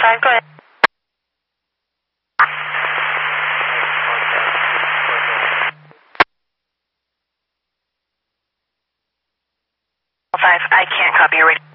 5, go ahead. 5, I can't copy your radio.